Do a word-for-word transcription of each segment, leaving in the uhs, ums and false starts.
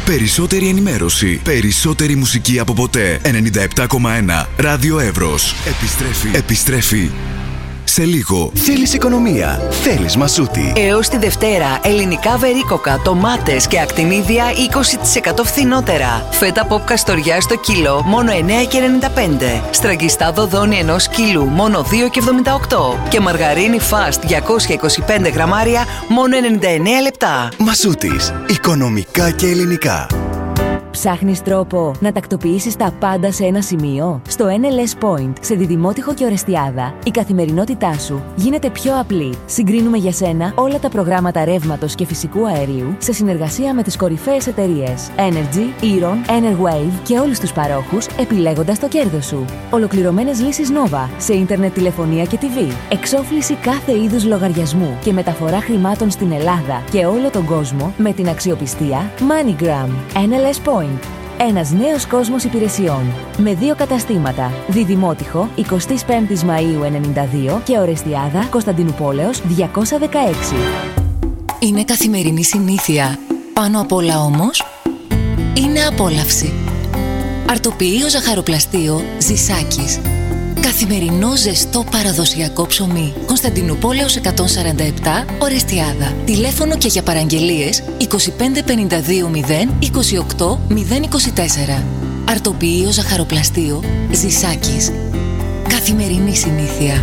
Περισσότερη ενημέρωση, περισσότερη μουσική από ποτέ. ενενήντα επτά κόμμα ένα Ράδιο Εύρος. Επιστρέφει, επιστρέφει σε λίγο. Θέλεις οικονομία, θέλεις Μασούτη. Έως τη Δευτέρα, ελληνικά βερίκοκα, τομάτες και ακτινίδια είκοσι τοις εκατό φθηνότερα. Φέτα ποπ καστοριά στο κιλό μόνο εννέα και ενενήντα πέντε. Στραγγιστά δοδόνι ενός κιλού μόνο δύο και εβδομήντα οκτώ. Και μαργαρίνη φαστ διακόσια είκοσι πέντε γραμμάρια μόνο ενενήντα εννέα λεπτά. Μασούτης, οικονομικά και ελληνικά. Ψάχνεις τρόπο να τακτοποιήσεις τα πάντα σε ένα σημείο? Στο εν ελ ες Point, σε Διδημότυχο και Ορεστιάδα, η καθημερινότητά σου γίνεται πιο απλή. Συγκρίνουμε για σένα όλα τα προγράμματα ρεύματος και φυσικού αερίου σε συνεργασία με τις κορυφαίες εταιρείες Energy, Eron, Enerwave και όλους τους παρόχους, επιλέγοντας το κέρδος σου. Ολοκληρωμένες λύσεις Nova σε ίντερνετ, τηλεφωνία και τι βι. Εξόφληση κάθε είδους λογαριασμού και μεταφορά χρημάτων στην Ελλάδα και όλο τον κόσμο με την αξιοπιστία MoneyGram. εν ελ ες Point. Ένας νέος κόσμος υπηρεσιών. Με δύο καταστήματα. Διδημότυχο, εικοστή πέμπτη Μαΐου ενενήντα δύο και Ορεστιάδα, Κωνσταντινούπολεως διακόσια δεκαέξι. Είναι καθημερινή συνήθεια. Πάνω απ' όλα όμως, είναι απόλαυση. Αρτοποιείο ζαχαροπλαστείο Ζησάκης. Καθημερινό ζεστό παραδοσιακό ψωμί. Κωνσταντινούπολεως εκατόν σαράντα επτά, Ορεστιάδα. Τηλέφωνο και για παραγγελίες είκοσι πέντε πενήντα δύο μηδέν είκοσι οκτώ μηδέν είκοσι τέσσερα. Αρτοποιείο ζαχαροπλαστείο Ζησάκης. Καθημερινή συνήθεια.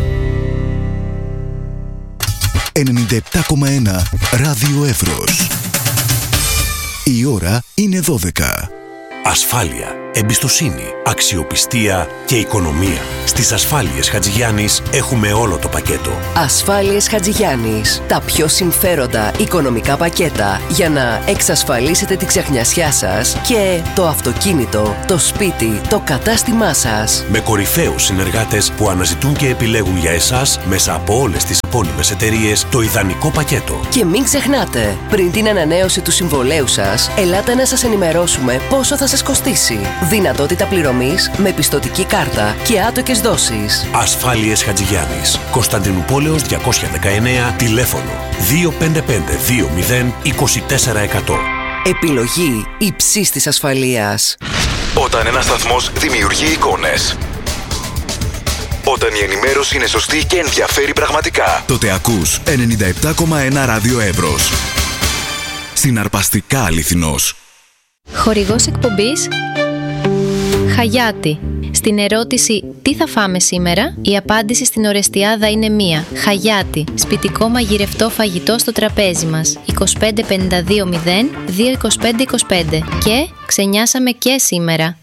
ενενήντα επτά κόμμα ένα Ράδιο Εύρος. Η ώρα είναι δώδεκα. Ασφάλεια, εμπιστοσύνη, αξιοπιστία και οικονομία. Στις Ασφάλειες Χατζηγιάννης έχουμε όλο το πακέτο. Ασφάλειες Χατζηγιάννης. Τα πιο συμφέροντα οικονομικά πακέτα για να εξασφαλίσετε τη ξεχνιασιά σας και το αυτοκίνητο, το σπίτι, το κατάστημά σας. Με κορυφαίους συνεργάτες που αναζητούν και επιλέγουν για εσάς μέσα από όλες τις επώνυμες εταιρείες το ιδανικό πακέτο. Και μην ξεχνάτε, πριν την ανανέωση του συμβολέου σας, ελάτε να σας ενημερώσουμε πόσο θα σας κοστίσει. Δυνατότητα πληρωμής με πιστωτική κάρτα και άτοκες δόσεις. Ασφάλειες Χατζηγιάννης. Κωνσταντινούπολεως διακόσια δεκαεννέα, τηλέφωνο δύο πέντε πέντε δύο μηδέν είκοσι τέσσερα εκατό. Επιλογή υψής της ασφαλείας. Όταν ένας σταθμός δημιουργεί εικόνες, όταν η ενημέρωση είναι σωστή και ενδιαφέρει πραγματικά, τότε ακούς ενενήντα επτά κόμμα ένα Ράδιο Εύρος. Συναρπαστικά αληθινός. Χορηγός εκπομπής Χαγιάτη. Στην ερώτηση «Τι θα φάμε σήμερα?» η απάντηση στην Ορεστιάδα είναι μία. Χαγιάτη. Σπιτικό μαγειρευτό φαγητό στο τραπέζι μας. είκοσι πέντε πενήντα δύο μηδέν δύο είκοσι πέντε είκοσι πέντε. Και ξενιάσαμε και σήμερα.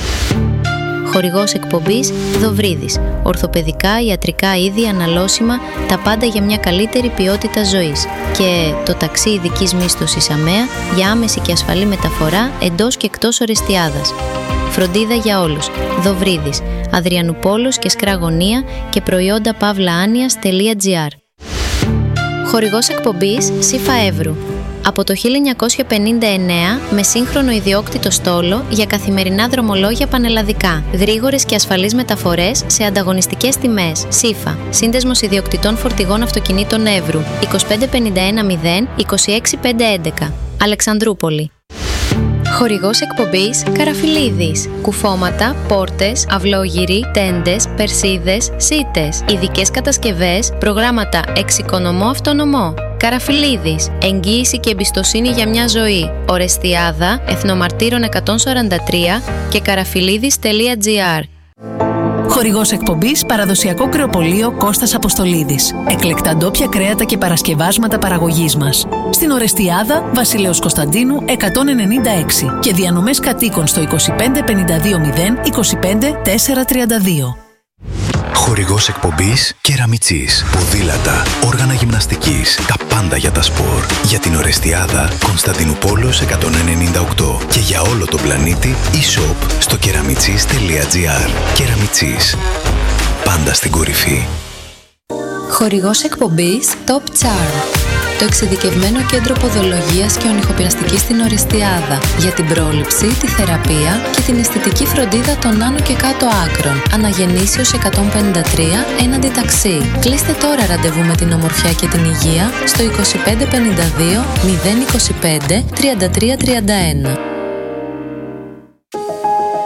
Χορηγός εκπομπής Δοβρίδης. Ορθοπαιδικά, ιατρικά είδη, αναλώσιμα, τα πάντα για μια καλύτερη ποιότητα ζωής. Και το ταξί ειδικής μίσθωσης ΑΜΕΑ για άμεση και ασφαλή μεταφορά εντός και εκτός Ορεστιάδας. Φροντίδα για όλους. Δοβρίδης. Αδριανουπόλος και Σκραγωνία και προϊόντα παύλα-άνοιας.gr. Χορηγός εκπομπής Σύφα Εύρου. Από το χίλια εννιακόσια πενήντα εννέα με σύγχρονο ιδιόκτητο στόλο για καθημερινά δρομολόγια πανελλαδικά. Γρήγορες και ασφαλείς μεταφορές σε ανταγωνιστικές τιμές. Σύφα. Σύνδεσμος ιδιοκτητών φορτηγών αυτοκινήτων Εύρου. είκοσι πέντε πενήντα ένα μηδέν είκοσι έξι πεντακόσια έντεκα. Αλεξανδρούπολη. Χορηγός εκπομπής Καραφιλίδης. Κουφώματα, πόρτες, αυλόγυροι, τέντες, περσίδες, σίτες. Ειδικές κατασκευές, προγράμματα εξοικονομώ αυτονομώ. Καραφιλίδης. Εγγύηση και εμπιστοσύνη για μια ζωή. Ορεστιάδα, Εθνομαρτύρων εκατόν σαράντα τρία και καραφιλίδης.gr. Χορηγός εκπομπής παραδοσιακό κρεοπωλείο Κώστας Αποστολίδης. Εκλεκτά ντόπια κρέατα και παρασκευάσματα παραγωγής μας. Στην Ορεστιάδα, Βασιλέως Κωνσταντίνου εκατόν ενενήντα έξι και διανομές κατοίκων στο είκοσι πέντε πενήντα δύο μηδέν είκοσι πέντε τετρακόσια τριάντα δύο. Χορηγός εκπομπής Κεραμιτσής. Ποδήλατα, όργανα γυμναστικής, τα πάντα για τα σπορ. Για την Ορεστιάδα, Κωνσταντινούπολεως εκατόν ενενήντα οκτώ και για όλο τον πλανήτη e-shop στο κεραμιτσής.gr. Κεραμιτσής. Πάντα στην κορυφή. Χορηγός εκπομπής Top Charm. Το εξειδικευμένο κέντρο ποδολογίας και ονυχοπλαστικής στην Ορεστιάδα για την πρόληψη, τη θεραπεία και την αισθητική φροντίδα των άνω και κάτω άκρων. Αναγεννήσεως εκατόν πενήντα τρία έναντι ταξί. Κλείστε τώρα ραντεβού με την ομορφιά και την υγεία στο είκοσι πέντε πενήντα δύο μηδέν είκοσι πέντε τριάντα τρία τριάντα ένα.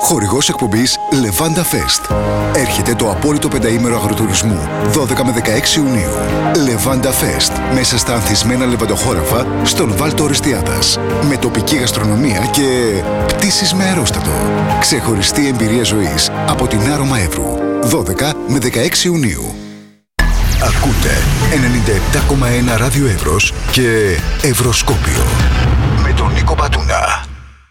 Χορηγός εκπομπής Levanda Fest. Έρχεται το απόλυτο πενταήμερο αγροτουρισμού δώδεκα με δεκαέξι Ιουνίου. Levanda Fest. Μέσα στα ανθισμένα λεβαντοχώραφα στον Βάλτο Ορεστιάδας. Με τοπική γαστρονομία και πτήσεις με αερόστατο. Ξεχωριστή εμπειρία ζωής από την Άρωμα Εύρου. δώδεκα με δεκαέξι Ιουνίου. Ακούτε ενενήντα επτά κόμμα ένα Ράδιο Εύρος και Ευρωσκόπιο. Με τον Νίκο Πατούνα.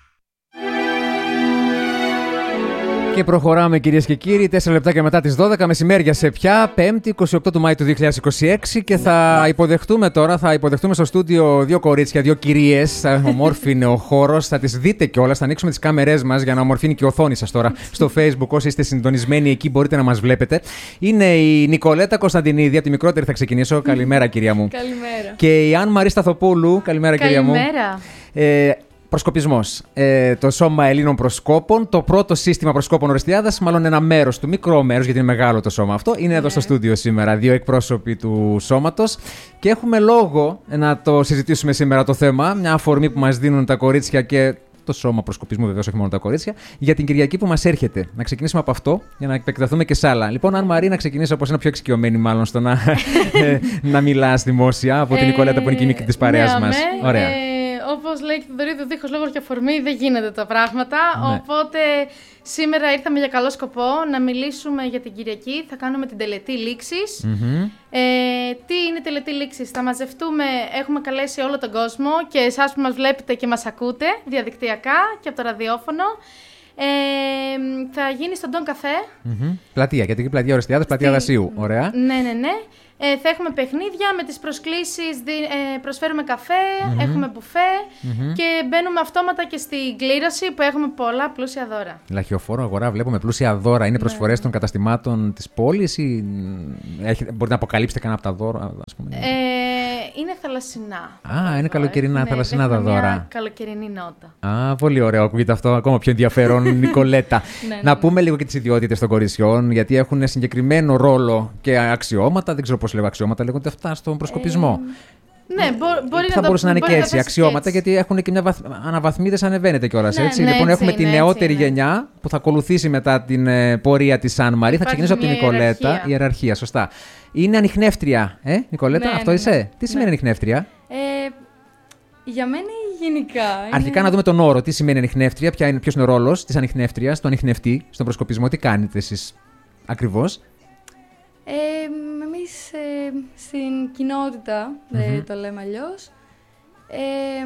Και προχωράμε, κυρίες και κύριοι, τέσσερα λεπτάκια μετά τις δώδεκα, μεσημέρια σε πια, Πέμπτη, είκοσι οκτώ του Μάη του δύο χιλιάδες είκοσι έξι, και θα υποδεχτούμε τώρα, θα υποδεχτούμε στο στούντιο δύο κορίτσια, δύο κυρίες, ομόρφη είναι ο χώρος, θα τις δείτε κιόλας, θα ανοίξουμε τις κάμερές μας για να ομορφύνει και η οθόνη σας τώρα στο Facebook, όσοι είστε συντονισμένοι εκεί μπορείτε να μας βλέπετε. Είναι η Νικολέτα Κωνσταντινίδη, από τη μικρότερη θα ξεκινήσω, καλημέρα κυρία μου. Καλημέρα. Και η Αν Μαρή Σταθοπούλου, καλημέρα κυρία μου. Καλημέρα. Ε, Προσκοπισμός. Ε, το Σώμα Ελλήνων Προσκόπων, το πρώτο σύστημα προσκόπων Ορεστιάδας, μάλλον ένα μέρος του, μικρό μέρος, γιατί είναι μεγάλο το σώμα αυτό, είναι ναι. εδώ στο στούντιο σήμερα, δύο εκπρόσωποι του σώματος. Και έχουμε λόγο να το συζητήσουμε σήμερα το θέμα, μια αφορμή που μας δίνουν τα κορίτσια και το Σώμα Προσκοπισμού, βεβαίως, όχι μόνο τα κορίτσια, για την Κυριακή που μας έρχεται. Να ξεκινήσουμε από αυτό για να επεκταθούμε και σε άλλα. Λοιπόν, αν Μαρή, να ξεκινήσω από ένα πιο εξοικειωμένη, μάλλον, στο να, ε, να μιλάς δημόσια, από την Νικολέτα που είναι και η μικρή της παρέας ναι, μας. Ναι, Ωραία. Ε, όπως λέει και το Δωρίδιο, δίχως λόγος και αφορμή δεν γίνεται τα πράγματα. Ναι. Οπότε σήμερα ήρθαμε για καλό σκοπό να μιλήσουμε για την Κυριακή. Θα κάνουμε την τελετή λήξης. Mm-hmm. Ε, τι είναι τελετή λήξης? Θα μαζευτούμε, έχουμε καλέσει όλο τον κόσμο και εσάς που μας βλέπετε και μας ακούτε διαδικτυακά και από το ραδιόφωνο. Ε, θα γίνει στον Ντόν Καφέ. Mm-hmm. Πλατεία, γιατί η πλατεία Ορεστιάδας, πλατεία Δασίου. Ωραία. Ναι, ναι, ναι. Ε, θα έχουμε παιχνίδια, με τις προσκλήσεις δι, ε, προσφέρουμε καφέ, mm-hmm. έχουμε μπουφέ mm-hmm. και μπαίνουμε αυτόματα και στην κλήρωση που έχουμε πολλά πλούσια δώρα. Λαχιοφόρο αγορά, βλέπουμε πλούσια δώρα. Είναι προσφορές ναι. των καταστημάτων της πόλης ή έχετε, μπορείτε να αποκαλύψετε κανένα από τα δώρα, ας πούμε? Ε, είναι θαλασσινά. Α, είναι καλοκαιρινά, ναι, θαλασσινά τα δώρα. Μια καλοκαιρινή νότα. Α, πολύ ωραίο. Ακούγεται αυτό ακόμα πιο ενδιαφέρον, Νικολέτα. ναι, ναι, να ναι. πούμε λίγο και τις ιδιότητες των κοριτσιών, γιατί έχουν συγκεκριμένο ρόλο και αξιώματα. Δεν ξέρω πώς λέγω αξιώματα, λέγονται αυτά στον προσκοπισμό. Ε, ναι, μπο, μπορεί θα να μπορούσε να είναι και έτσι, αξιώματα, έτσι. Γιατί έχουν και μια βαθ... αναβαθμίδες, ανεβαίνετε κιόλας. Ναι, έτσι. Ναι, λοιπόν, έτσι, έχουμε είναι, τη νεότερη έτσι, γενιά που θα ακολουθήσει μετά την ε, πορεία της Αν Μαρή. Θα ξεκινήσω από την Νικολέτα. Ιεραρχία. ιεραρχία, σωστά. Είναι ανιχνεύτρια, ε, Νικολέτα, ναι, αυτό ναι, είσαι. Ναι. Τι σημαίνει ναι. ανιχνεύτρια? Ε, για μένα γενικά. Αρχικά είναι... να δούμε τον όρο. Τι σημαίνει ανιχνεύτρια, ποιος είναι, είναι ο ρόλος της ανιχνεύτριας, του ανιχνευτή στον προσκοπισμό, τι κάνετε εσείς ακριβώς? Ε, εμείς ε, στην κοινότητα, mm-hmm. δεν το λέμε αλλιώς. Ε,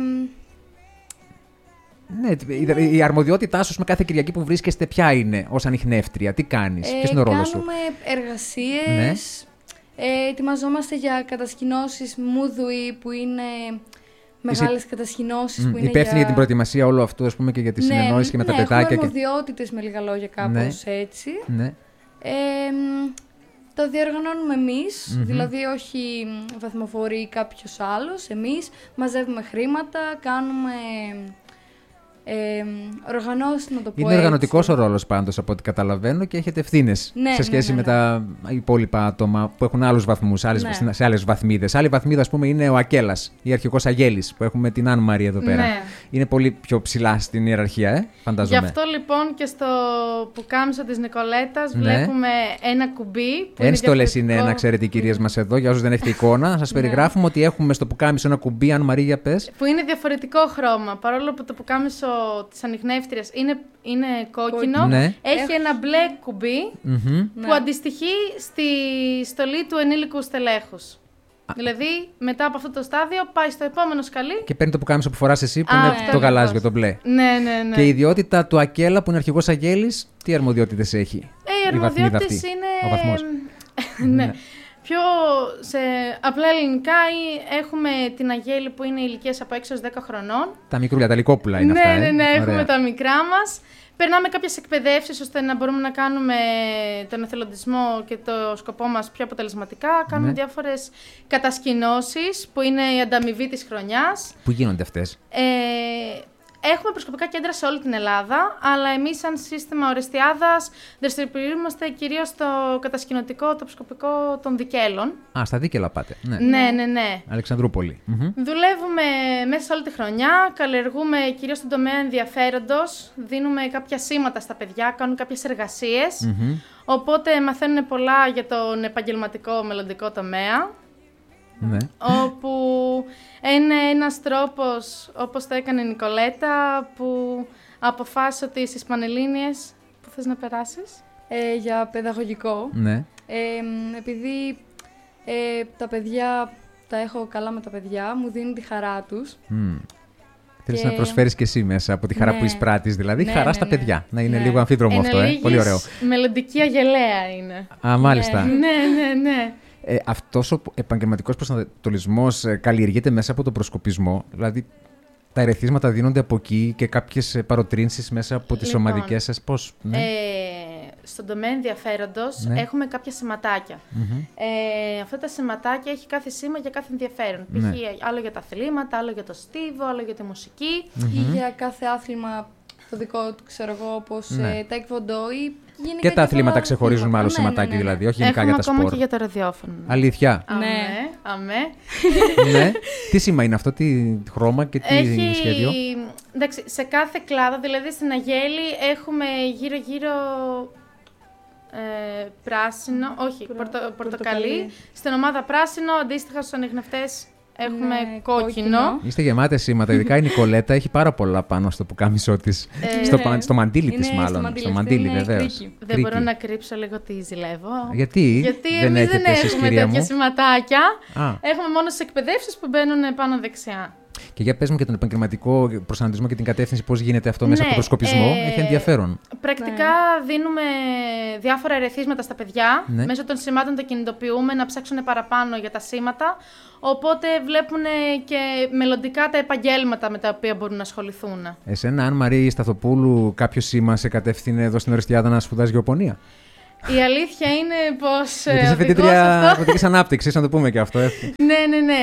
ναι, είναι... η αρμοδιότητά σου με κάθε Κυριακή που βρίσκεστε ποια είναι ως ανιχνεύτρια, τι κάνεις, ε, ποιος είναι ο ρόλος σου? Κάνουμε εργασίες, ναι. ε, ετοιμαζόμαστε για κατασκηνώσεις μούδουι που είναι... Μεγάλες Είσαι... κατασκηνώσεις mm, που είναι υπεύθυνη για... για την προετοιμασία όλο αυτό, ας πούμε, και για τις ναι, συνεννόησεις και με ναι, τα παιδάκια. Έχουμε αρμοδιότητες και... με λίγα λόγια κάπως ναι. έτσι. Ναι. Ε, το διοργανώνουμε εμείς, mm-hmm. δηλαδή όχι βαθμοφορεί ή κάποιος άλλος. Εμείς μαζεύουμε χρήματα, κάνουμε ε, οργανώσεις, να το πω. Είναι οργανωτικός ο ρόλος πάντως από ό,τι καταλαβαίνω και έχετε ευθύνες ναι, σε σχέση ναι, ναι, ναι. με τα υπόλοιπα άτομα που έχουν άλλους βαθμούς, άλλες, ναι. σε άλλες βαθμίδες. Άλλη βαθμίδα, ας πούμε, είναι ο Ακέλας, η αρχικός Αγέλης, που έχουμε την Αν Μαρή εδώ πέρα. Ναι. Είναι πολύ πιο ψηλά στην ιεραρχία, ε, φαντάζομαι. Γι' αυτό λοιπόν και στο πουκάμισο της Νικολέτας ναι. βλέπουμε ένα κουμπί. Ένστολες είναι, να ξέρετε, οι κυρίες μας εδώ, για όσους δεν έχετε εικόνα. Να σας περιγράφουμε ότι έχουμε στο πουκάμισο ένα κουμπί, Αν Μαρή, για πες. Που είναι διαφορετικό χρώμα, παρόλο που το πουκάμισο της ανιχνεύτριας είναι, είναι κόκκινο, ναι. έχει Έχ... ένα μπλε κουμπί mm-hmm. που ναι. αντιστοιχεί στη στολή του ενήλικου στελέχους. Α. Δηλαδή, μετά από αυτό το στάδιο, πάει στο επόμενο σκαλί. Και παίρνει το πουκάμισο που φοράς εσύ, που Α, είναι αυτό, το γαλάζιο, το μπλε. Ναι, ναι, ναι. Και η ιδιότητα του Ακέλα, που είναι αρχηγός Αγέλης, τι αρμοδιότητες έχει? Ε, οι αρμοδιότητες είναι... Ο βαθμός. ναι. Πιο σε απλά ελληνικά έχουμε την Αγέλη που είναι ηλικίας από έξι έως δέκα χρονών. Τα μικρούλια, τα λικόπουλα είναι ναι, αυτά. Ναι, ναι, ε? έχουμε Ωραία. τα μικρά μας. Περνάμε κάποιες εκπαιδεύσεις ώστε να μπορούμε να κάνουμε τον εθελοντισμό και το σκοπό μας πιο αποτελεσματικά. Κάνουμε ναι. διάφορες κατασκηνώσεις που είναι η ανταμοιβή της χρονιάς. Πού γίνονται αυτές? Ε, έχουμε προσκοπικά κέντρα σε όλη την Ελλάδα, αλλά εμείς σαν σύστημα Ορεστιάδας δραστηριοποιούμαστε κυρίως στο κατασκηνωτικό, το προσκοπικό των Δικέλων. Α, στα Δίκελα πάτε. Ναι, ναι, ναι. ναι. Αλεξανδρούπολη. Δουλεύουμε μέσα σε όλη τη χρονιά, καλλιεργούμε κυρίως στον τομέα ενδιαφέροντος, δίνουμε κάποια σήματα στα παιδιά, κάνουν κάποιες εργασίες, mm-hmm. οπότε μαθαίνουν πολλά για τον επαγγελματικό μελλοντικό τομέα. Ναι. Όπου είναι ένας τρόπος, όπως το έκανε η Νικολέτα, που αποφάσισε ότι στις Πανελλήνιες που θες να περάσεις. Ε, για παιδαγωγικό. Ναι. Ε, επειδή ε, τα παιδιά, τα έχω καλά με τα παιδιά, μου δίνουν τη χαρά τους. Mm. Θέλεις και... να προσφέρεις και εσύ μέσα από τη χαρά ναι. που εισπράττεις, δηλαδή ναι, χαρά ναι, στα ναι. παιδιά. Να είναι ναι. λίγο αμφίδρομο αυτό, ε. Πολύ ωραίο. Μελλοντική αγελαία είναι. Α, μάλιστα. Ναι, ναι, ναι. ναι. Ε, αυτός ο επαγγελματικός προσανατολισμός ε, καλλιεργείται μέσα από τον προσκοπισμό, δηλαδή τα ερεθίσματα δίνονται από εκεί και κάποιες παροτρύνσεις μέσα από τις λοιπόν, ομαδικές σας, πώς, ναι. ε, στον τομέα ενδιαφέροντος ναι. έχουμε κάποια σηματάκια. Mm-hmm. Ε, αυτά τα σηματάκια έχει κάθε σήμα για κάθε ενδιαφέρον. Ναι. Π.χ. άλλο για τα αθλήματα, άλλο για το στίβο, άλλο για τη μουσική. Mm-hmm. Ή για κάθε άθλημα το δικό του, ξέρω εγώ, όπως ναι. ε, τάικβοντο ή γενικά. Και τα αθλήματα ξεχωρίζουν με άλλο ναι, σηματάκι, ναι, ναι, ναι. δηλαδή, όχι γενικά για τα σπορ. Έχουμε ακόμα και για το ραδιόφωνο. Αλήθεια. Αμέ, αμέ. Ναι. Τι σήμα είναι αυτό, τι χρώμα και τι έχει... σχέδιο. Εντάξει, σε κάθε κλάδο, δηλαδή στην Αγέλη έχουμε γύρω-γύρω ε, πράσινο, όχι, πορτο, πορτοκαλί. πορτοκαλί. Στην ομάδα πράσινο, αντίστοιχα στους ανιχνευτές έχουμε ναι, κόκκινο. κόκκινο. Είστε γεμάτες σήματα, ειδικά η Νικολέτα έχει πάρα πολλά πάνω στο πουκάμισό της, ε, στο, ναι. στο μαντίλι της μάλλον, στο μαντίλι, στο μαντίλι βεβαίως. Δεν κρίκη. μπορώ να κρύψω λίγο τι ζηλεύω. Γιατί, Γιατί δεν εμείς έχετε δεν εσείς, έχουμε κυρία τέτοια μου. σηματάκια, Α. έχουμε μόνο στις εκπαιδεύσεις που μπαίνουν πάνω δεξιά. Και για πες μου και τον επαγγελματικό προσανατολισμό και την κατεύθυνση, πώς γίνεται αυτό μέσα ναι, από το προσκοπισμό. Ε, έχει ενδιαφέρον. Πρακτικά ναι. δίνουμε διάφορα ερεθίσματα στα παιδιά. Ναι. Μέσω των σημάτων τα κινητοποιούμε να ψάξουν παραπάνω για τα σήματα. Οπότε βλέπουν και μελλοντικά τα επαγγέλματα με τα οποία μπορούν να ασχοληθούν. Εσένα, αν Μαρή Σταθοπούλου, κάποιο σήμα σε κατεύθυνε εδώ στην Ορεστιάδα να σπουδάζει γεωπονία? Η αλήθεια είναι πως. Γιατί είσαι φοιτήτρια πολιτικής ανάπτυξης, να το πούμε και αυτό. Ναι, ναι, ναι.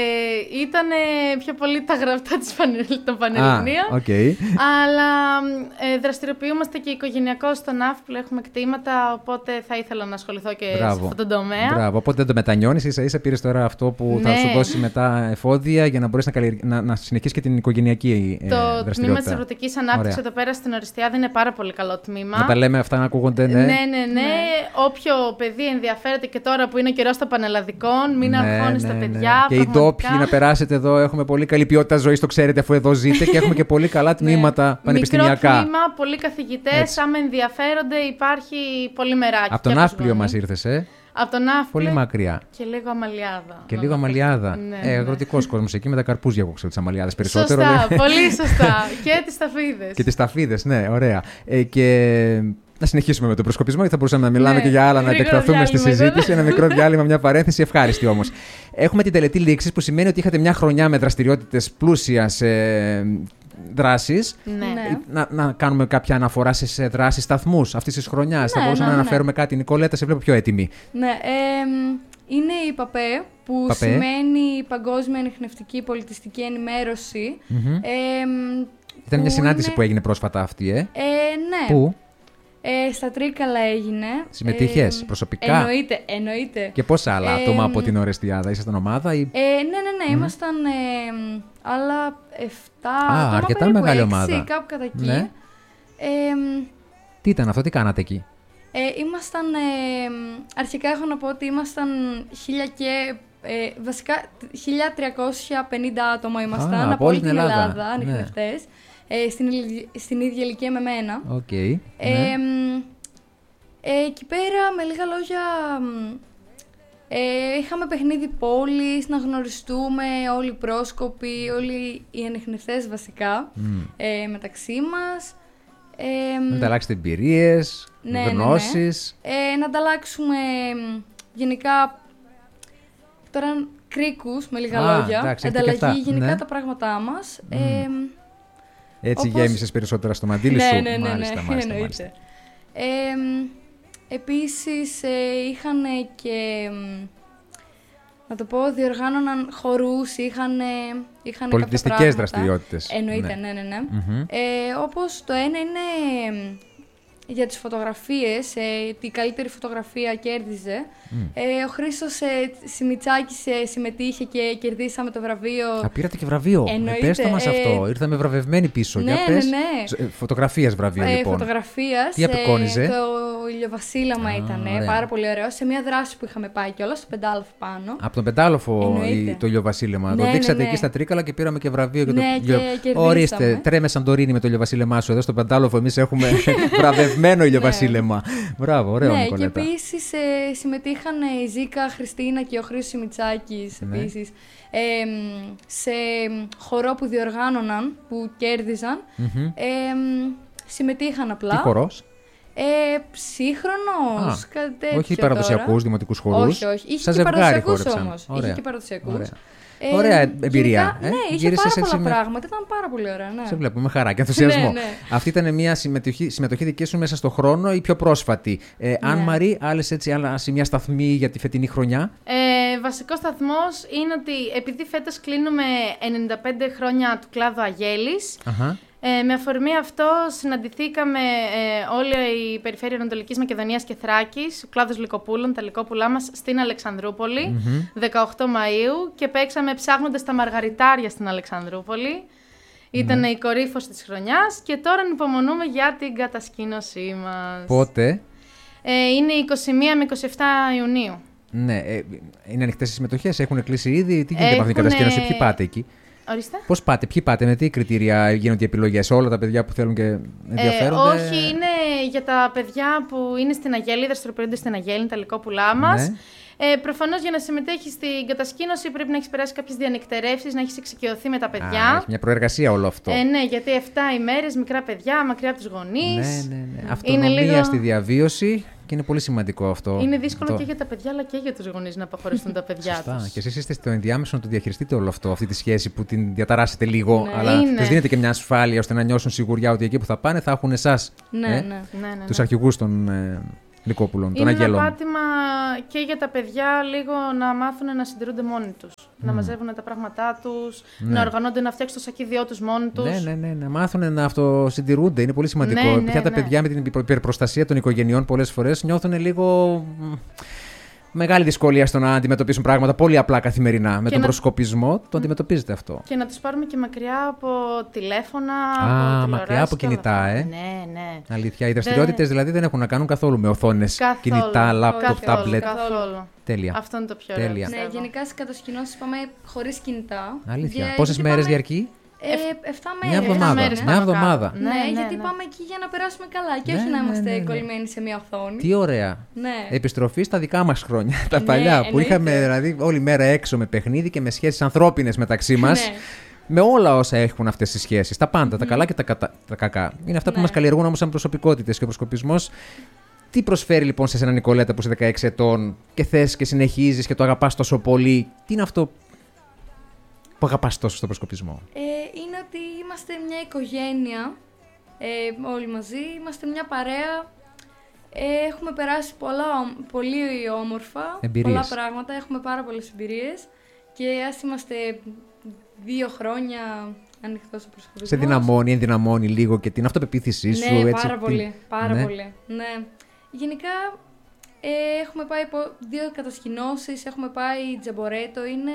Ε, ήταν πιο πολύ τα γραπτά της πανελ, των Πανελληνίων. Ah, okay. Αλλά ε, δραστηριοποιούμαστε και οικογενειακώς στον Ναύπλο, έχουμε κτήματα, οπότε θα ήθελα να ασχοληθώ και Μπράβο. σε αυτόν τον τομέα. Μπράβο, οπότε δεν το μετανιώνεις, ίσα ίσα πήρες τώρα αυτό που ναι. θα σου δώσει μετά εφόδια για να μπορείς να, καλλιεργ... να, να συνεχίσεις και την οικογενειακή ε, το δραστηριότητα. Το τμήμα της αγροτικής ανάπτυξης εδώ πέρα στην Ορεστιάδα είναι πάρα πολύ καλό τμήμα. Να τα λέμε αυτά να ακούγονται, ναι. Ναι, ναι, ναι. Όποιο παιδί ενδιαφέρεται και τώρα που είναι ο καιρός των πανελλαδικών, μην ναι, αγχώνεις ναι, τα παιδιά. Ναι. Και οι ντόπιοι να περάσετε εδώ, έχουμε πολύ καλή ποιότητα ζωής, το ξέρετε αφού εδώ ζείτε και έχουμε και πολύ καλά τμήματα ναι. πανεπιστημιακά. Μικρό τμήμα, πολλοί καθηγητές, άμα ενδιαφέρονται υπάρχει πολύ μεράκι. Από τον Ναύπλιο μας ήρθες, ε. Από τον Ναύπλιο. Πολύ μακριά. Και λίγο Αμαλιάδα. Και λίγο Αμαλιάδα. Ναι, ε, αγροτικός ναι. κόσμος εκεί με τα καρπούζια, εγώ ξέρω, τις Αμαλιάδες περισσότερο. Σωστά, πολύ σωστά. Και τις ταφίδες. Και τις ταφίδες, ναι, ωραία. Ε, και να συνεχίσουμε με τον προσκοπισμό, γιατί θα μπορούσαμε να μιλάμε ναι, και για άλλα, να επεκταθούμε στη συζήτηση. Ένα μικρό διάλειμμα, μια παρένθεση, ευχάριστη όμως. Έχουμε την τελετή λήξης, που σημαίνει ότι είχατε μια χρονιά με δραστηριότητες πλούσιας ε, δράσεις. Ναι. Να, να κάνουμε κάποια αναφορά στις δράσεις σταθμούς αυτής της χρονιάς. Ναι, θα μπορούσαμε ναι, να αναφέρουμε ναι. κάτι. Νικολέτα, σε βλέπω πιο έτοιμη. Ναι, ε, είναι η ΠΑΠΕ, που ΠΑΠΕ. σημαίνει Παγκόσμια Ανιχνευτική Πολιτιστική Ενημέρωση. Mm-hmm. Ε, Ήταν μια συνάντηση είναι... που έγινε πρόσφατα αυτή, ε. ε ναι. Πού? Ε, στα Τρίκαλα έγινε. Συμμετείχες ε, προσωπικά? Εννοείται, εννοείται. Και πόσα άλλα ε, άτομα από την Ορεστιάδα, ήσασταν ομάδα ή... Ε, ναι, ναι, ναι, mm. ήμασταν ε, άλλα εφτά άτομα, αρκετά μεγάλη έξι, ομάδα. Κάπου κατά εκεί. Ναι. Ε, τι ήταν αυτό, τι κάνατε εκεί? Ε, ήμασταν, ε, αρχικά έχω να πω ότι ήμασταν χίλια και... Ε, βασικά χίλια τριακόσια πενήντα άτομα ήμασταν Α, από όλη την Ελλάδα, Ελλάδα ανιχνευτές. Ναι. Ε, στην, στην ίδια ηλικία με μένα. Okay, ε, ναι. ε, εκεί πέρα, με λίγα λόγια, ε, είχαμε παιχνίδι πόλης, να γνωριστούμε όλοι οι πρόσκοποι, όλοι οι ανιχνευτές βασικά, mm. ε, μεταξύ μας. Ε, να ανταλλάξετε εμπειρίες, ναι, γνώσεις. Ναι, ναι. Ε, να ανταλλάξουμε γενικά, τώρα κρίκους με λίγα Α, λόγια, εντάξει, ανταλλαγή γενικά ναι. τα πράγματά μας. Mm. Ε, Έτσι όπως... γέμισες περισσότερα στο μαντίλι ναι, σου. Ναι, ναι, ναι, μάλιστα, ναι, μάλιστα, μάλιστα. μάλιστα. Ε, επίσης, ε, είχαν και να το πω, διοργάνωναν χορούς, είχαν, είχαν πολιτιστικές δραστηριότητες. Εννοείται, ναι, ναι, ναι. ναι. Mm-hmm. Ε, όπως το ένα είναι για τις φωτογραφίες, ε, τη καλύτερη φωτογραφία κέρδιζε. Mm. Ε, ο Χρήστος ε, Σιμιτσάκης ε, συμμετείχε και κερδίσαμε το βραβείο. Α, πήρατε και βραβείο. Εννοείται. Πες το μας ε, αυτό. Ήρθαμε βραβευμένοι πίσω. Ναι, Για πες. ναι, ναι. Φωτογραφίας βραβείο, ε, λοιπόν. Φωτογραφίας. Τι απεικόνιζε? Ε, το ηλιοβασίλεμα ήταν ε, πάρα πολύ ωραίο. Σε μια δράση που είχαμε πάει κιόλας, στο Πεντάλοφο πάνω. Από τον Πεντάλοφο η, το ηλιοβασίλεμα. Ναι, το δείξατε ναι, ναι. εκεί στα Τρίκαλα και πήραμε και βραβείο. Και ναι, το... και ορίστε, τρέμε Σαντορίνη με το ηλιοβασίλεμά σου. Εδώ στο Πεντάλοφο εμείς έχουμε βραβευμένο ηλιοβασίλεμα. Μπράβο, ωραίο. Ναι, και επίσης ε, συμμετείχαν η Ζήκα Χριστίνα και ο Χρήστος Σιμιτσάκης ναι. επίσης ε, σε χορό που διοργάνωναν, που κέρδιζαν. Mm-hmm. Ε, συμμετείχαν απλά. Τι χορός? Ε, ψύχρονος, κάτι τέτοιο. Όχι παραδοσιακούς δημοτικούς χορούς. Όχι, όχι. Είχε και παραδοσιακούς όμως. Είχε και παραδοσιακούς. Ε, ωραία εμπειρία. Γενικά, ε? Ναι, είχε Γύρισες πάρα πολλά με... πράγματα. Ήταν πάρα πολύ ωραία. Ναι. Σε βλέπουμε με χαρά και ενθουσιασμό. ναι, ναι. Αυτή ήταν μια συμμετοχή, συμμετοχή δική σου μέσα στο χρόνο, η πιο πρόσφατη. Ε, ναι. Αν Μαρή, άλλες έτσι, άλλα σημεία σταθμή για τη φετινή χρονιά. Ε, βασικός σταθμός είναι ότι επειδή φέτος κλείνουμε ενενήντα πέντε χρόνια του κλάδου Αγέλης. Uh-huh. Ε, με αφορμή αυτό συναντηθήκαμε ε, όλη η περιφέρεια Ανατολικής Μακεδονίας και Θράκης, ο κλάδος Λυκοπούλων, τα λυκόπουλά μας, στην Αλεξανδρούπολη, mm-hmm. δεκαοκτώ Μαΐου, και παίξαμε ψάχνοντας τα μαργαριτάρια στην Αλεξανδρούπολη. Ήταν mm. η κορύφωση της χρονιάς και τώρα υπομονούμε για την κατασκήνωσή μας. Πότε? Ε, είναι είκοσι μία με είκοσι επτά Ιουνίου. Ναι, ε, είναι ανοιχτές οι συμμετοχές, έχουν κλείσει ήδη, τι γίνεται με αυτήν την κατασκήνωση, ποιοι πάτε εκεί? Πώς πάτε, ποιοι πάτε, με τι κριτήρια γίνονται οι επιλογές, όλα τα παιδιά που θέλουν και ενδιαφέρονται? Ε, όχι, είναι για τα παιδιά που είναι στην Αγέλη, δραστηριοποιούνται στην Αγέλη, τα λυκόπουλά μας. Ναι. Ε, προφανώς για να συμμετέχεις στην κατασκήνωση πρέπει να έχεις περάσει κάποιες διανυκτερεύσεις, να έχεις εξοικειωθεί με τα παιδιά. Α, έχει μια προεργασία όλο αυτό. Ε, ναι, γιατί επτά ημέρες, μικρά παιδιά, μακριά από τους γονείς. Ναι, ναι, ναι. Αυτονομία λίγο... στη διαβίωση. Και είναι πολύ σημαντικό αυτό. Είναι δύσκολο το... και για τα παιδιά, αλλά και για τους γονείς να αποχωριστούν τα παιδιά τους. Σωστά. Και εσείς είστε στο ενδιάμεσο να το διαχειριστείτε όλο αυτό, αυτή τη σχέση που την διαταράσσετε λίγο. Ναι, αλλά είναι. τους δίνετε και μια ασφάλεια ώστε να νιώσουν σιγουριά ότι εκεί που θα πάνε θα έχουν εσάς. Ναι, ε, ναι, ναι, ναι, ναι. Τους αρχηγούς των ε, Λυκόπουλων, των Αγγέλων. Είναι ένα πάτημα και για τα παιδιά λίγο να μάθουν να συντηρούνται μόνοι τους. Mm. Να μαζεύουν τα πράγματά τους, ναι. να οργανώνται να φτιάξουν το σακίδιό τους μόνοι τους. Ναι, ναι, ναι, να μάθουν να αυτοσυντηρούνται. Είναι πολύ σημαντικό. Ναι, ναι, Πια τα ναι. παιδιά με την υπερπροστασία των οικογενειών πολλές φορές νιώθουν λίγο μεγάλη δυσκολία στο να αντιμετωπίσουν πράγματα πολύ απλά καθημερινά. Με και τον να... προσκοπισμό το αντιμετωπίζετε αυτό. Και να τους πάρουμε και μακριά από τηλέφωνα, Α, από μακριά από κινητά, ε. Ναι, ναι. Αλήθεια. Οι δραστηριότητες δηλαδή δεν έχουν να κάνουν καθόλου με οθόνες, κινητά, λάπτοπ, τάμπλετ. Καθόλου. Τέλεια. Αυτό είναι το πιο ωραίο. Ναι, γενικά στις κατασκηνώσεις πάμε χωρίς κινητά. Αλήθεια. Πόσες μέρες πάμε... διαρκεί? Ε, εφτά μέρες. Μια εβδομάδα. Μέρες, μια εβδομάδα. Ναι, ναι, ναι, γιατί ναι. πάμε εκεί για να περάσουμε καλά και ναι, όχι να είμαστε ναι, ναι, ναι. κολλημένοι σε μια οθόνη. Τι ωραία. Ναι. Επιστροφή στα δικά μας χρόνια. Τα ναι, παλιά εννοείται. Που είχαμε δηλαδή όλη μέρα έξω με παιχνίδι και με σχέσεις ανθρώπινες μεταξύ μας. Ναι. Με όλα όσα έχουν αυτές τις σχέσεις. Τα πάντα, mm-hmm. τα καλά και τα, κατα... τα κακά. Είναι αυτά ναι. που μας καλλιεργούν όμως σαν προσωπικότητες και ο προσκοπισμός. Τι προσφέρει λοιπόν σε ένα Νικολέτα που είσαι δεκαέξι ετών και θες και συνεχίζεις και το αγαπάς τόσο πολύ? Τι είναι αυτό που αγαπάς τόσο στο προσκοπισμό? Ε, είναι ότι είμαστε μια οικογένεια, ε, όλοι μαζί, είμαστε μια παρέα, ε, έχουμε περάσει πολλά, πολύ όμορφα, εμπειρίες. Πολλά πράγματα, έχουμε πάρα πολλές εμπειρίες και ας είμαστε δύο χρόνια ανοιχτός ο προσκοπισμός. Σε δυναμώνει, ενδυναμώνει λίγο και την αυτοπεποίθησή σου. Ναι, έτσι, πάρα την... πολύ, πάρα ναι. πολύ, ναι. Γενικά ε, έχουμε πάει δύο κατασκηνώσεις, έχουμε πάει τζαμπορέτο, είναι...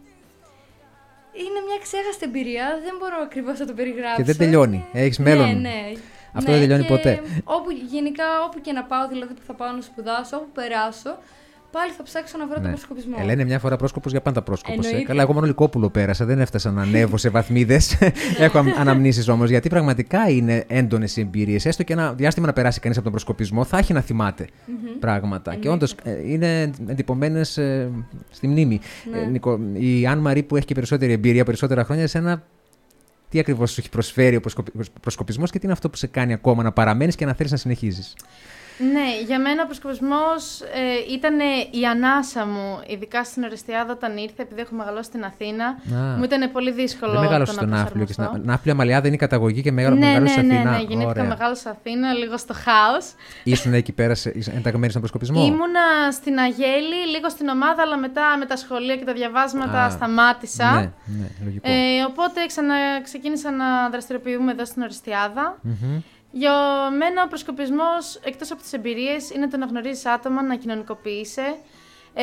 Είναι μια ξέχαστη εμπειρία, δεν μπορώ ακριβώς να το περιγράψω. Και δεν τελειώνει, έχεις μέλλον. Ναι, ναι. Αυτό ναι, δεν τελειώνει και ποτέ. Όπου, γενικά, όπου και να πάω, δηλαδή που θα πάω να σπουδάσω, όπου περάσω, πάλι θα ψάξω να βρω ναι. τον προσκοπισμό. Ε, λένε μια φορά πρόσκοπος για πάντα πρόσκοπος. Ε. Καλά, εγώ μόνο Λυκόπουλο πέρασα, δεν έφτασα να ανέβω σε βαθμίδες. Έχω αναμνήσεις όμως, γιατί πραγματικά είναι έντονες οι εμπειρίες. Έστω και ένα διάστημα να περάσει κανείς από τον προσκοπισμό, θα έχει να θυμάται mm-hmm. πράγματα. Και όντως ε, είναι εντυπωμένες ε, στη μνήμη. Ναι. Ε, Νικο, η Αν Μαρή που έχει και περισσότερη εμπειρία, περισσότερα χρόνια, εσένα τι ακριβώς σου έχει προσφέρει ο προσκοπισμός και τι είναι αυτό που σε κάνει ακόμα να παραμένεις και να θέλεις να συνεχίζεις? Ναι, για μένα ο προσκοπισμός ε, ήταν η ανάσα μου, ειδικά στην Ορεστιάδα όταν ήρθε, επειδή έχω μεγαλώσει στην Αθήνα. Α, μου ήταν πολύ δύσκολο. Δεν μεγάλωσε στον Ναύπλιο. Και στην Ναύπλιο Αμαλιάδα είναι η καταγωγή και μεγάλο, ναι, μεγάλωσε ναι, ναι, Αθήνα. Ναι, ναι, γεννήθηκα μεγάλο σε Αθήνα, λίγο στο χάος. Ήσουν εκεί πέρα, ενταγμένη στον προσκοπισμό. Ήμουνα στην Αγέλη, λίγο στην ομάδα, αλλά μετά με τα σχολεία και τα διαβάσματα Α, σταμάτησα. Ναι, ναι, λογικό. Ε, οπότε ξαναξεκίνησα να δραστηριοποιούμε εδώ στην Ορεστιάδα. Mm-hmm. Για μένα ο προσκοπισμός, εκτός από τις εμπειρίες, είναι το να γνωρίζεις άτομα, να κοινωνικοποιείσαι. Ε,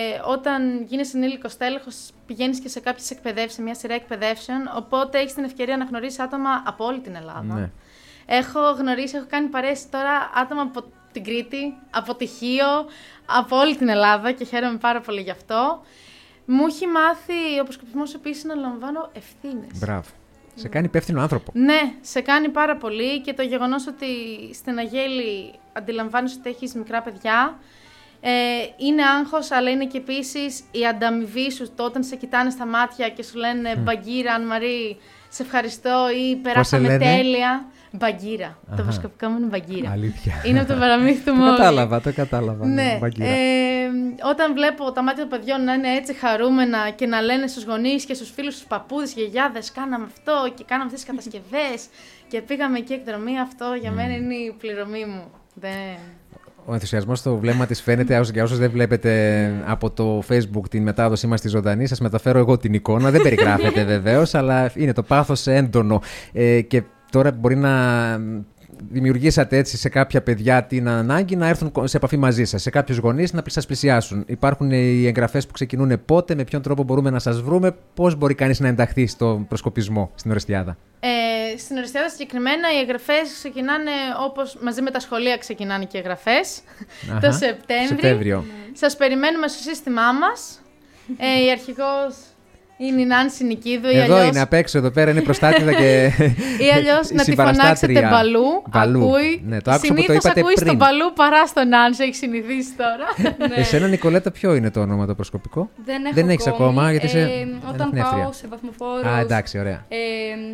όταν γίνεις ενήλικος τέλεχος, πηγαίνεις και σε κάποιες εκπαιδεύσεις, σε μια σειρά εκπαιδεύσεων, οπότε έχεις την ευκαιρία να γνωρίσεις άτομα από όλη την Ελλάδα. Ναι. Έχω γνωρίσει, έχω κάνει παρέες τώρα άτομα από την Κρήτη, από Τυχείο, από όλη την Ελλάδα και χαίρομαι πάρα πολύ γι' αυτό. Μου έχει μάθει ο προσκοπισμός επίσης να λαμβάνω ευθύνες. Μπράβο. Σε κάνει υπεύθυνο άνθρωπο. Ναι, σε κάνει πάρα πολύ και το γεγονός ότι στην Αγέλη αντιλαμβάνεσαι ότι έχεις μικρά παιδιά. Ε, είναι άγχος, αλλά είναι και επίσης η ανταμοιβή σου το όταν σε κοιτάνε στα μάτια και σου λένε mm. Μπαγκύρα, Αν Μαρή, σε ευχαριστώ ή περάσαμε τέλεια. Μπαγκύρα. Το προσκοπικό μου είναι Μπαγκύρα. Αλήθεια. Είναι από το παραμύθι του Μόρι. Το κατάλαβα, το κατάλαβα. Ναι. Ε, όταν βλέπω τα μάτια των παιδιών να είναι έτσι χαρούμενα και να λένε στους γονείς και στους φίλους, στους παππούδες, γιαγιάδες, κάναμε αυτό και κάναμε αυτές τις κατασκευές και πήγαμε εκεί εκδρομή, αυτό για μένα είναι η πληρωμή μου. Δεν... Ο ενθουσιασμός στο βλέμμα της φαίνεται, για όσους δεν βλέπετε από το Facebook την μετάδοσή μας στη ζωντανή, σας μεταφέρω εγώ την εικόνα, δεν περιγράφεται βεβαίως, αλλά είναι το πάθος έντονο ε, και τώρα μπορεί να δημιουργήσατε έτσι σε κάποια παιδιά την ανάγκη να έρθουν σε επαφή μαζί σας, σε κάποιους γονείς να σας πλησιάσουν. Υπάρχουν οι εγγραφές που ξεκινούν πότε, με ποιον τρόπο μπορούμε να σας βρούμε, πώς μπορεί κανείς να ενταχθεί στο προσκοπισμό στην Ορεστιάδα. Ε, στην Ορεστιάδα συγκεκριμένα οι εγγραφές ξεκινάνε όπως μαζί με τα σχολεία ξεκινάνε και οι εγγραφές το Σεπτέμβριο. Σεπτέμβριο. Σας περιμένουμε στο σύστημά μας. Ε, η αρχηγός είναι η Νάνση Νικίδου. Εδώ αλλιώς... είναι απ' έξω, εδώ πέρα είναι η προστάτηδα και ή αλλιώς να τη φωνάξετε Μπαλού. Μπαλού. Ακούει. Ναι, το άκουσα συνήθως που το είπατε ακούει πριν. στον Μπαλού παρά στον Νάνση, έχει συνηθίσει τώρα. Ναι. Εσένα, Νικολέτα, ποιο είναι το όνομα το προσκοπικό? Δεν έχω Δεν έχεις ακόμα, γιατί είσαι ε, όταν πάω σε βαθμοφόρους. Α, εντάξει, ωραία. Ε,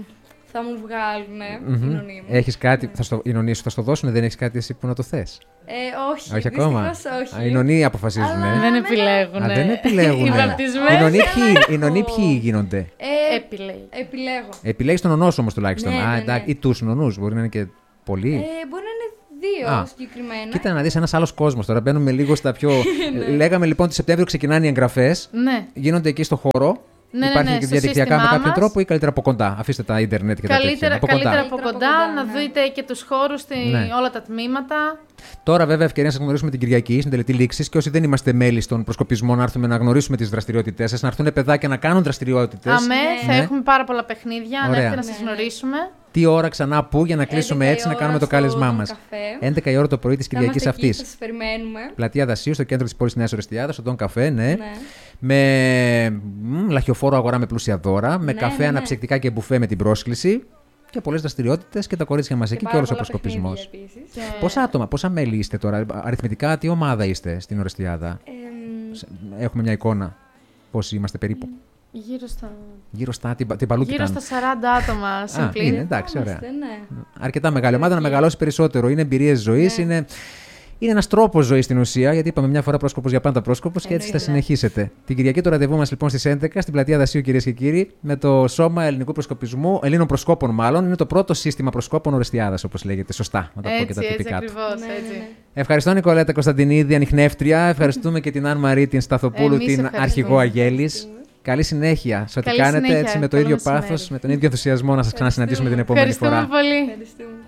θα μου βγάλουν mm-hmm. η νονή μου. Έχεις κάτι, θα στο, οι νονίες σου θα στο δώσουν, δεν έχεις κάτι εσύ που να το θες? Ε, όχι, όχι ακόμα. Όχι. Α, οι νονοί αποφασίζουν. Αλλά δεν επιλέγουν. Α, δεν επιλέγουν. Οι βαπτισμένοι. Οι νονοί ποιοι γίνονται? Ε, Επιλέγει. Επιλέγω. Επιλέγεις τον νονό σου όμως τουλάχιστον. Ναι, Α, ναι, ναι. Ή τους νονούς, μπορεί να είναι και πολλοί. Ε, μπορεί να είναι δύο Α, συγκεκριμένα. Κοίτα να δεις ένας άλλος κόσμος. Τώρα μπαίνουμε λίγο στα πιο. Λέγαμε λοιπόν ότι Σεπτέμβριο ξεκινάνε οι εγγραφές. Ναι. Γίνονται εκεί στο χώρο. Ναι, υπάρχει ναι, και διαδικτυακά με κάποιο μας. τρόπο ή καλύτερα από κοντά? Αφήστε τα ίντερνετ και καλύτερα, τα τέτοια. Από καλύτερα κοντά. από κοντά, κοντά να ναι. δείτε και τους χώρους, στη, ναι. όλα τα τμήματα. Τώρα, βέβαια, ευκαιρία να σας γνωρίσουμε την Κυριακή στην τελετή λήξης και όσοι δεν είμαστε μέλη στον προσκοπισμό, να έρθουμε να γνωρίσουμε τις δραστηριότητές σας, να έρθουν παιδάκια να κάνουν δραστηριότητες. Αμέ, ναι. θα έχουμε πάρα πολλά παιχνίδια, Ωραία. να έρθετε να σας γνωρίσουμε. Τι ώρα ξανά, πού, για να κλείσουμε έτσι, να κάνουμε το κάλεσμά μας. έντεκα η ώρα το πρωί της Κυριακής αυτής. Θα σας περιμένουμε. Πλατεία Δασίου, στο κέντρο της πόλης Νέας Ορεστιάδας, στον Τον Καφέ, ναι. ναι. Με μ, λαχιοφόρο αγορά με πλούσια δώρα, με ναι, καφέ, ναι, ναι. αναψυκτικά και μπουφέ με την πρόσκληση. Και πολλές δραστηριότητες και τα κορίτσια μας εκεί και όλος ο προσκοπισμός. Και... Πόσα άτομα, πόσα μέλη είστε τώρα, αριθμητικά, τι ομάδα είστε στην Ορεστιάδα? Ε, Έχουμε μια εικόνα. Πόσοι είμαστε περίπου? Γύρω στα. Γύρω στα. Την, την παλού Γύρω στα σαράντα άτομα συμπλήν. Είναι εντάξει, ωραία. Ναι. Αρκετά μεγάλη ομάδα να μεγαλώσει περισσότερο. Είναι εμπειρίες ζωής, ναι. είναι. Είναι ένας τρόπος ζωής στην ουσία, γιατί είπαμε μια φορά πρόσκοπος για πάντα πρόσκοπος και έτσι θα συνεχίσετε. Την Κυριακή το ραντεβού μας λοιπόν στις έντεκα στην πλατεία Δασίου, κυρίες και κύριοι, με το Σώμα Ελληνικού Προσκοπισμού, Ελλήνων Προσκόπων μάλλον. Είναι το πρώτο σύστημα προσκόπων Ορεστιάδας, όπως λέγεται. Σωστά, να τα έτσι, πω και τα τυπικά έτσι, του. ακριβώς, ναι, έτσι. ναι, ναι. Ευχαριστώ, Νικολέτα Κωνσταντινίδη, ανιχνεύτρια. Ευχαριστούμε και την Αν Μαρή, την Σταθοπούλου, την αρχηγό Αγέλης. Καλή συνέχεια σε ό,τι κάνετε, συνέχεια. έτσι με το Καλό ίδιο μεσημέρι. πάθος, με τον ίδιο ενθουσιασμό να σας ξανασυναντήσουμε την επόμενη φορά. Ευχαριστούμε πολύ. Ευχαριστούμε.